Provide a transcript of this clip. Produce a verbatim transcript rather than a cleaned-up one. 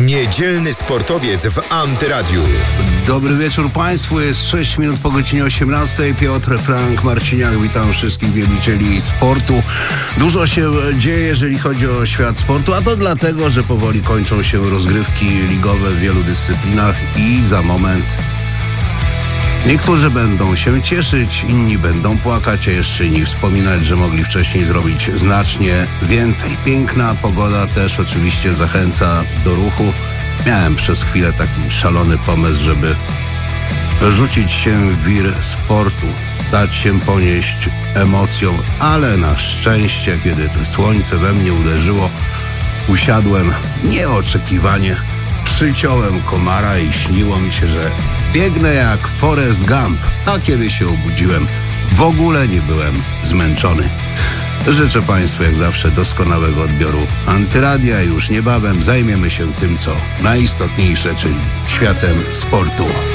Niedzielny sportowiec w Antyradiu. Dobry wieczór Państwu, jest sześć minut po godzinie osiemnastej. Piotr Frank Marciniak, witam wszystkich wielbicieli sportu. Dużo się dzieje, jeżeli chodzi o świat sportu, a to dlatego, że powoli kończą się rozgrywki ligowe w wielu dyscyplinach i za moment niektórzy będą się cieszyć, inni będą płakać, a jeszcze inni wspominać, że mogli wcześniej zrobić znacznie więcej. Piękna pogoda też oczywiście zachęca do ruchu. Miałem przez chwilę taki szalony pomysł, żeby rzucić się w wir sportu, dać się ponieść emocjom, ale na szczęście, kiedy to słońce we mnie uderzyło, usiadłem nieoczekiwanie, przyciąłem komara i śniło mi się, że biegnę jak Forrest Gump, a kiedy się obudziłem, w ogóle nie byłem zmęczony. Życzę Państwu jak zawsze doskonałego odbioru Antyradia. Już niebawem zajmiemy się tym, co najistotniejsze, czyli światem sportu.